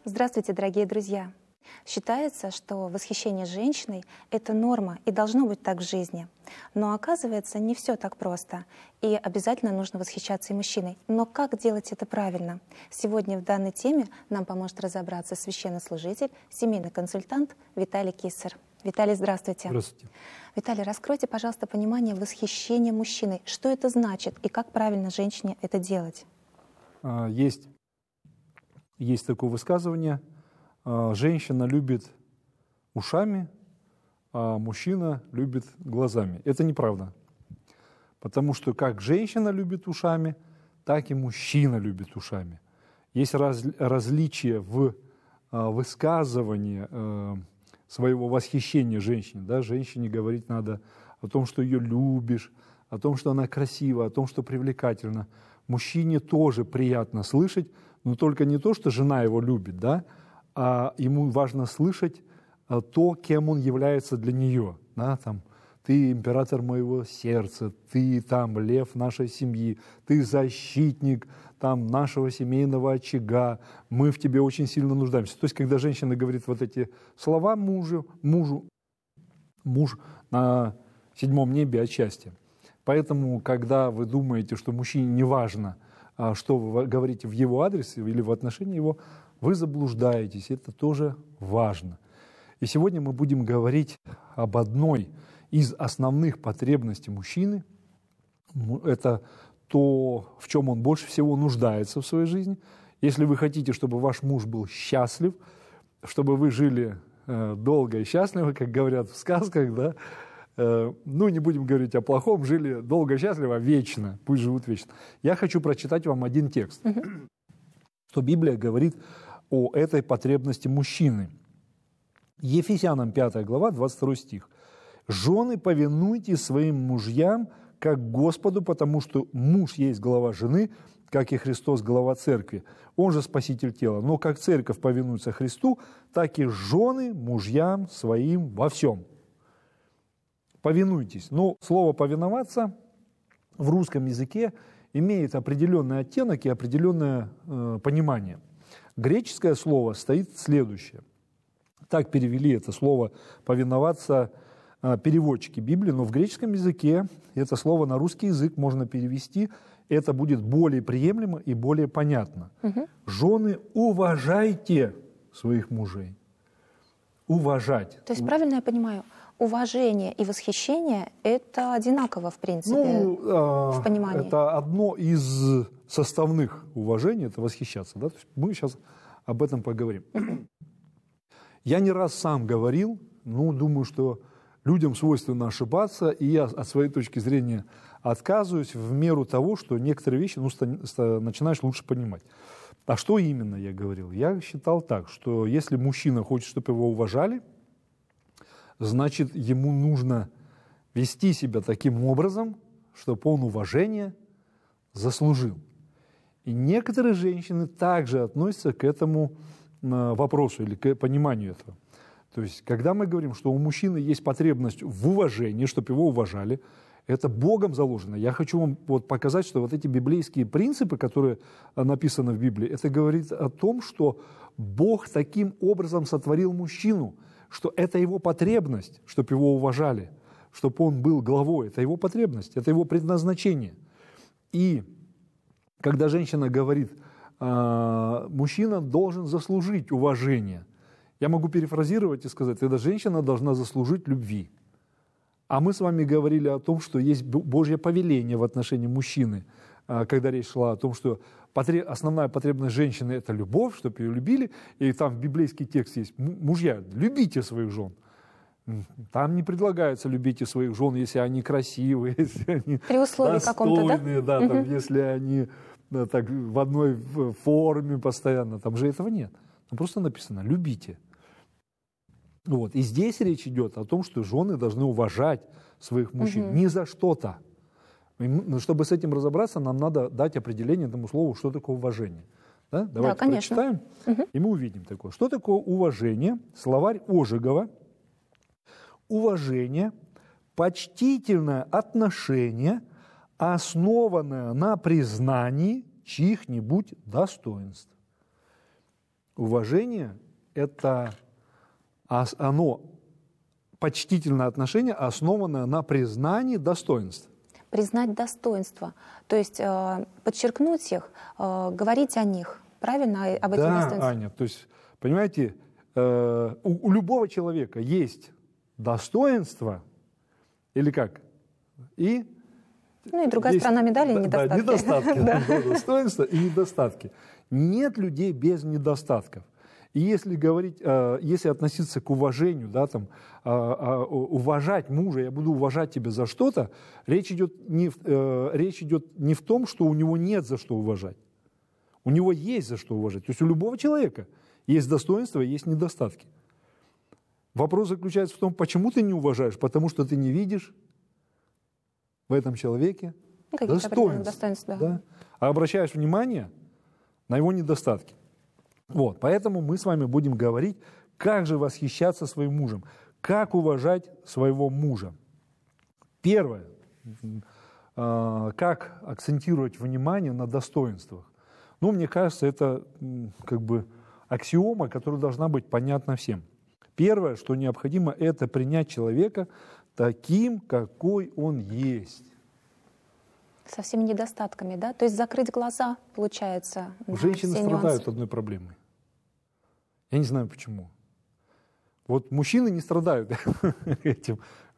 Здравствуйте, дорогие друзья! Считается, что восхищение женщиной — это норма и должно быть так в жизни. Но оказывается, не все так просто. И обязательно нужно восхищаться и мужчиной. Но как делать это правильно? Сегодня в данной теме нам поможет разобраться священнослужитель, семейный консультант Виталий Киссер. Виталий, здравствуйте. Здравствуйте. Виталий, раскройте, пожалуйста, понимание восхищения мужчиной. Что это значит и как правильно женщине это делать? Есть такое высказывание: женщина любит ушами, а мужчина любит глазами. Это неправда. Потому что как женщина любит ушами, так и мужчина любит ушами. Есть различия в высказывании своего восхищения женщине. Да? Женщине говорить надо о том, что ее любишь, о том, что она красива, о том, что привлекательна. Мужчине тоже приятно слышать, но только не то, что жена его любит, да? А ему важно слышать то, кем он является для нее. Да? Там, ты император моего сердца, ты там лев нашей семьи, ты защитник там, нашего семейного очага, мы в тебе очень сильно нуждаемся. То есть, когда женщина говорит вот эти слова муж на седьмом небе от счастья. Поэтому, когда вы думаете, что мужчине не важно, что вы говорите в его адрес или в отношении его, вы заблуждаетесь, это тоже важно. И сегодня мы будем говорить об одной из основных потребностей мужчины. Это то, в чем он больше всего нуждается в своей жизни. Если вы хотите, чтобы ваш муж был счастлив, чтобы вы жили долго и счастливо, как говорят в сказках, да, не будем говорить о плохом, жили долго и счастливо, вечно, пусть живут вечно. Я хочу прочитать вам один текст, что Библия говорит о этой потребности мужчины. Ефесянам 5 глава, 22 стих. «Жены, повинуйтесь своим мужьям, как Господу, потому что муж есть глава жены, как и Христос глава церкви, он же спаситель тела. Но как церковь повинуется Христу, так и жены мужьям своим во всем». Повинуйтесь. Но слово «повиноваться» в русском языке имеет определенный оттенок и определенное понимание. Греческое слово стоит следующее. Так перевели это слово «повиноваться» переводчики Библии, но в греческом языке это слово на русский язык можно перевести, это будет более приемлемо и более понятно. Жены, уважайте своих мужей. Уважать. То есть, правильно я понимаю, уважение и восхищение — это одинаково, в принципе, в понимании? Это одно из составных уважений, это восхищаться. Да? То есть мы сейчас об этом поговорим. Я не раз сам говорил, думаю, что людям свойственно ошибаться, и я от своей точки зрения отказываюсь в меру того, что некоторые вещи начинаешь лучше понимать. А что именно я говорил? Я считал так, что если мужчина хочет, чтобы его уважали, значит, ему нужно вести себя таким образом, чтобы он уважение заслужил. И некоторые женщины также относятся к этому вопросу или к пониманию этого. То есть, когда мы говорим, что у мужчины есть потребность в уважении, чтобы его уважали, это Богом заложено. Я хочу вам показать, что вот эти библейские принципы, которые написаны в Библии, это говорит о том, что Бог таким образом сотворил мужчину, что это его потребность, чтобы его уважали, чтобы он был главой. Это его потребность, это его предназначение. И когда женщина говорит, мужчина должен заслужить уважение, я могу перефразировать и сказать, эта женщина должна заслужить любви. А мы с вами говорили о том, что есть Божье повеление в отношении мужчины, когда речь шла о том, что основная потребность женщины – это любовь, чтобы ее любили. И там в библейский текст есть: мужья, любите своих жен. Там не предлагается любите своих жен, если они красивые, если они при условии достойные, да, там, если они так, в одной форме постоянно. Там же этого нет. Там просто написано «любите». Вот. И здесь речь идет о том, что жены должны уважать своих мужчин не за что-то. Чтобы с этим разобраться, нам надо дать определение этому слову, что такое уважение. Да? Давайте прочитаем, и мы увидим такое. Что такое уважение? Словарь Ожегова. Уважение – почтительное отношение, основанное на признании чьих-нибудь достоинств. уважение – это почтительное отношение, основанное на признании достоинств. Признать достоинства, то есть подчеркнуть их, говорить о них, правильно, об этих достоинствах? Да, Аня, то есть, понимаете, у любого человека есть достоинство, или как? И другая сторона медали — недостатки. Да, недостатки. Достоинства и недостатки. Нет людей без недостатков. И если говорить, если относиться к уважению, да, там, уважать мужа, я буду уважать тебя за что-то, речь идет не в том, что у него нет за что уважать. У него есть за что уважать. То есть у любого человека есть достоинства, есть недостатки. Вопрос заключается в том, почему ты не уважаешь? Потому что ты не видишь в этом человеке достоинства. Да? А обращаешь внимание на его недостатки. Вот, поэтому мы с вами будем говорить, как же восхищаться своим мужем, как уважать своего мужа. Первое, как акцентировать внимание на достоинствах. Мне кажется, это как бы аксиома, которая должна быть понятна всем. Первое, что необходимо, это принять человека таким, какой он есть. Со всеми недостатками, да? То есть закрыть глаза, получается, на Женщины все страдают нюансы. одной проблемой. Я не знаю почему. Вот мужчины не страдают этим.